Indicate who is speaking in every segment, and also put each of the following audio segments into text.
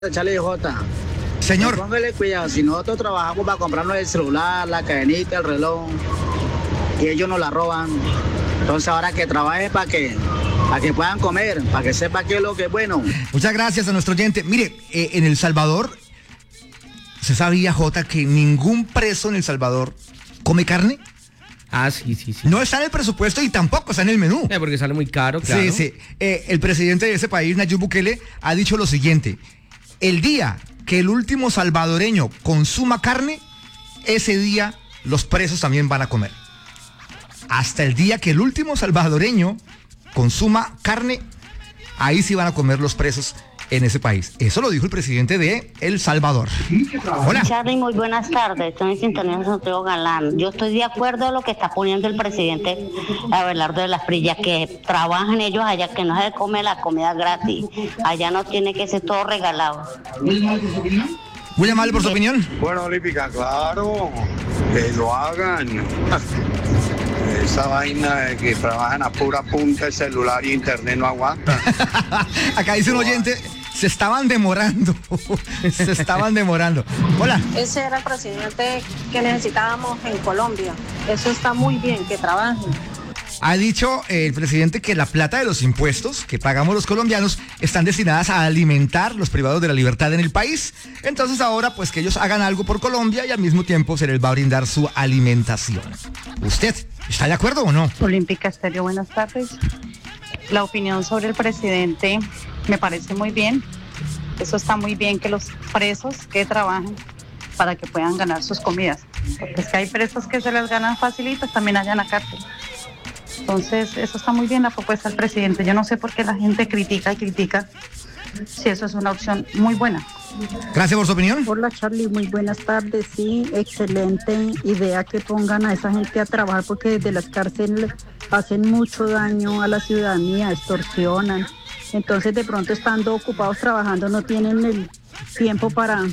Speaker 1: Charlie J.
Speaker 2: Señor.
Speaker 1: Póngale cuidado, si nosotros trabajamos para comprarnos el celular, la cadenita, el reloj, y ellos nos la roban. Entonces ahora que trabaje para que puedan comer, para que sepa qué es lo que es bueno.
Speaker 2: Muchas gracias a nuestro oyente. Mire, en El Salvador, ¿se sabía, Jota, que ningún preso en El Salvador come carne?
Speaker 3: Ah, sí.
Speaker 2: No está en el presupuesto y tampoco está en el menú.
Speaker 3: Porque sale muy caro, claro.
Speaker 2: Sí. El presidente de ese país, Nayib Bukele, ha dicho lo siguiente: el día que el último salvadoreño consuma carne, ese día los presos también van a comer. Hasta el día que el último salvadoreño consuma carne, ahí sí van a comer los presos en ese país. Eso lo dijo el presidente de El Salvador. Hola.
Speaker 4: Charly, muy buenas tardes. Estoy en sintonía de Santiago Galán. Yo estoy de acuerdo en lo que está poniendo el presidente Abelardo de las Prillas, que trabajan ellos allá, que no se come la comida gratis. Allá no tiene que ser todo regalado.
Speaker 2: Muy amable por su opinión.
Speaker 5: Bueno, Olímpica, claro, que lo hagan. Esa vaina de que trabajan a pura punta el celular y internet no aguanta.
Speaker 2: Acá dice un oyente, se estaban demorando. Hola.
Speaker 6: Ese era el presidente que necesitábamos en Colombia. Eso está muy bien, que trabajen.
Speaker 2: Ha dicho el presidente que la plata de los impuestos que pagamos los colombianos están destinadas a alimentar los privados de la libertad en el país. Entonces ahora pues que ellos hagan algo por Colombia y al mismo tiempo se les va a brindar su alimentación. ¿Usted está de acuerdo o no?
Speaker 7: Olímpica Estéreo, buenas tardes. La opinión sobre el presidente me parece muy bien. Eso está muy bien, que los presos que trabajen para que puedan ganar sus comidas. Porque es que hay presos que se les ganan facilitos también allá en la cárcel. Entonces, eso está muy bien, la propuesta del presidente. Yo no sé por qué la gente critica si eso es una opción muy buena.
Speaker 2: Gracias por su opinión.
Speaker 8: Hola, Charly, muy buenas tardes. Sí, excelente idea que pongan a esa gente a trabajar, porque desde las cárceles hacen mucho daño a la ciudadanía, extorsionan. Entonces, de pronto, estando ocupados trabajando, no tienen el tiempo para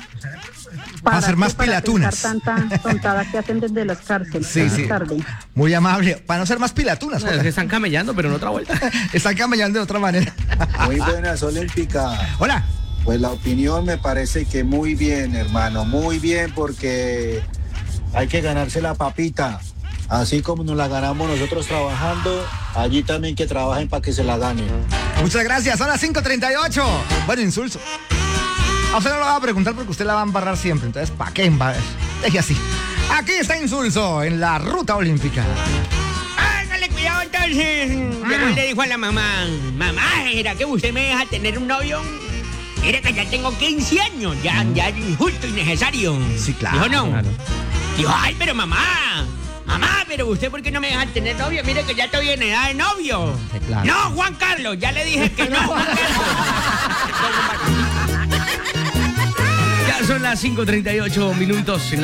Speaker 2: hacer más pilatunas.
Speaker 8: Tanta tontada que hacen desde las cárceles.
Speaker 2: Sí.
Speaker 8: Tarde.
Speaker 2: Muy amable. Para no ser más pilatunas.
Speaker 3: No, se están camellando, pero en otra vuelta.
Speaker 2: Están camellando de otra manera.
Speaker 5: Muy buenas, Olímpica.
Speaker 2: Hola.
Speaker 5: Pues la opinión me parece que muy bien, hermano, muy bien, porque hay que ganarse la papita. Así como nos la ganamos nosotros trabajando, allí también que trabajen para que se la ganen.
Speaker 2: Muchas gracias, son las 5:38. Bueno, insulso. A usted no lo va a preguntar porque usted la va a embarrar siempre. Entonces, ¿para qué embarrar? Deje así. Aquí está Insulso en la ruta olímpica.
Speaker 9: Hágale cuidado entonces. Pero le dijo a la mamá: mamá, ¿era que usted me deja tener un novio? Mire que ya tengo 15 años. Ya es injusto y necesario.
Speaker 2: Sí, claro.
Speaker 9: Dijo no.
Speaker 2: Claro.
Speaker 9: Dijo, ay, pero mamá, pero usted ¿por qué no me deja tener novio? Mire que ya estoy en edad de novio.
Speaker 2: Sí, claro.
Speaker 9: No, Juan Carlos, ya le dije que no, Juan Carlos.
Speaker 3: Ya son las 5:38 minutos.